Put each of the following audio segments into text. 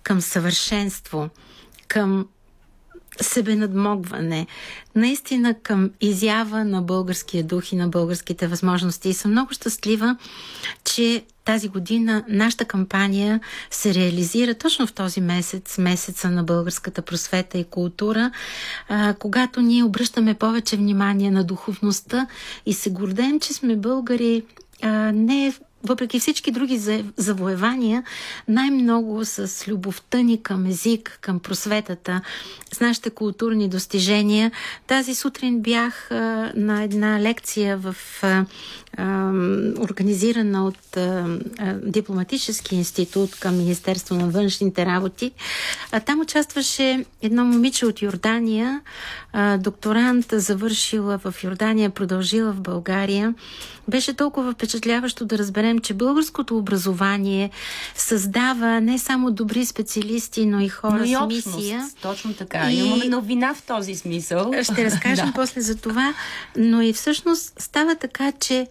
към съвършенство, към себенадмогване, наистина към изява на българския дух и на българските възможности. И съм много щастлива, че тази година нашата кампания се реализира точно в този месец, месеца на българската просвета и култура, когато ние обръщаме повече внимание на духовността и се гордеем, че сме българи, не въпреки всички други завоевания, най-много с любовта ни към език, към просветата, с нашите културни достижения. Тази сутрин бях на една лекция организирана от Дипломатически институт към Министерство на външните работи. Там участваше едно момиче от Йордания, докторант, завършила в Йордания, продължила в България. Беше толкова впечатляващо да разберем, че българското образование създава не само добри специалисти, но и хора с мисия. Точно така. Имаме новина в този смисъл. Ще разкажем после за това, но и всъщност става така, че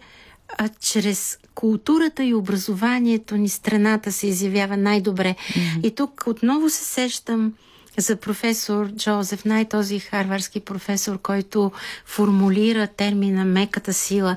чрез културата и образованието ни страната се изявява най-добре. И тук отново се сещам за професор Джозеф Най, този харвардски професор, който формулира термина меката сила.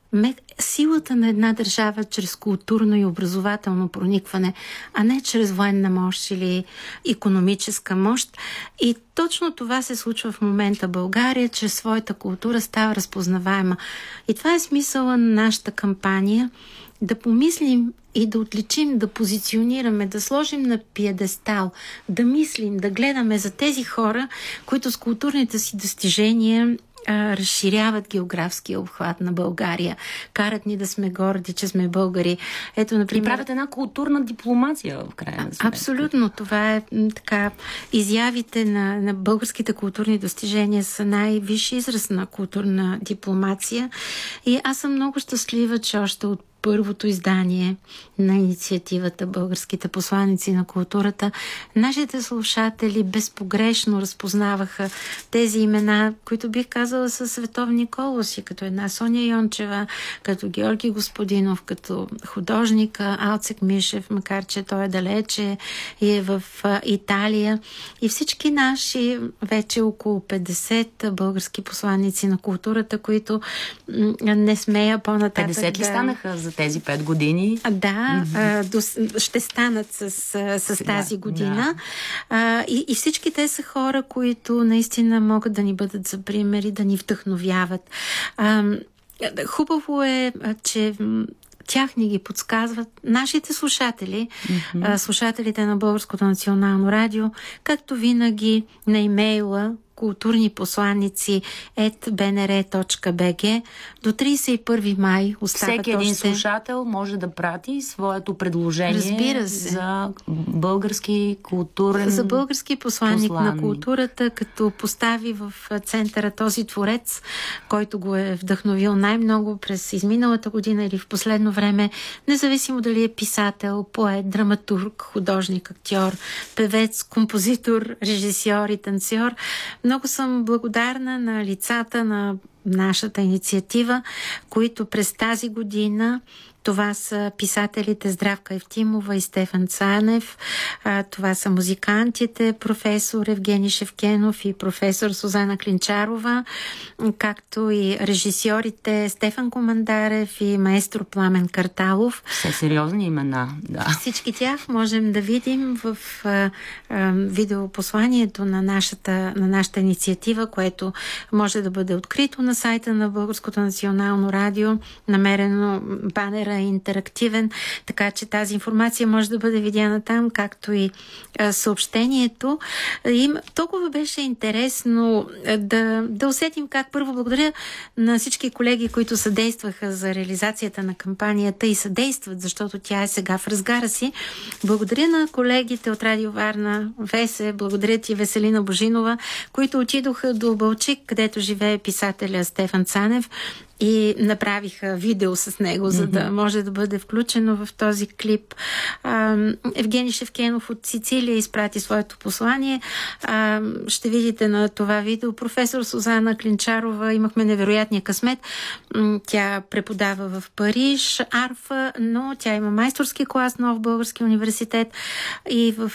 Силата на една държава чрез културно и образователно проникване, а не чрез военна мощ или икономическа мощ. И точно това се случва в момента. България чрез своята култура става разпознаваема. И това е смисъла на нашата кампания. Да помислим и да отличим, да позиционираме, да сложим на пиедестал, да мислим, да гледаме за тези хора, които с културните си достижения разширяват географския обхват на България. Карат ни да сме горди, че сме българи. Ето, например... И правят една културна дипломация в крайна сметка. Абсолютно. Това е така. Изявите на българските културни достижения са най-висши израз на културна дипломация. И аз съм много щастлива, че още от първото издание на инициативата Българските посланици на културата, нашите слушатели безпогрешно разпознаваха тези имена, които бих казала са световни колоси, като една Соня Йончева, като Георги Господинов, като художника Алцек Мишев, макар че той е далече и е в Италия. И всички наши вече около 50 български посланици на културата, които не смея по-нататък 50 ли станаха за тези 5 години? Да, ще станат с тази година. Да. И всички те са хора, които наистина могат да ни бъдат за примери, да ни вдъхновяват. Хубаво е, че тях ни ги подсказват нашите слушатели, слушателите на Българското национално радио, както винаги на имейла културни посланици @bnr.bg. До 31 май остават всеки един слушател може да прати своето предложение за български културен за български посланник на културата, като постави в центъра този творец, който го е вдъхновил най-много през изминалата година или в последно време, независимо дали е писател, поет, драматург, художник, актьор, певец, композитор, режисьор и танцор. Много съм благодарна на лицата на нашата инициатива, които през тази година, това са писателите Здравка Евтимова и Стефан Цанев, това са музикантите професор Евгений Шевкенов и професор Сузана Клинчарова, както и режисьорите Стефан Командарев и маестро Пламен Карталов. Все сериозни имена, да. Всички тях можем да видим в видеопосланието на нашата инициатива, което може да бъде открито на сайта на Българското национално радио, намерено банера интерактивен, така че тази информация може да бъде видяна там, както и съобщението. Толкова беше интересно да усетим как първо благодаря на всички колеги, които съдействаха за реализацията на кампанията и съдействат, защото тя е сега в разгара си. Благодаря на колегите от Радио Варна, Весе, благодаря ти, Веселина Божинова, които отидоха до Балчик, където живее писателя Стефан Цанев, и направиха видео с него, за да може да бъде включено в този клип. Евгений Шевкенов от Сицилия изпрати своето послание. Ще видите на това видео. Професор Сузана Клинчарова, имахме невероятния късмет. Тя преподава в Париж арфа, но тя има майсторски клас, Нов български университет, и в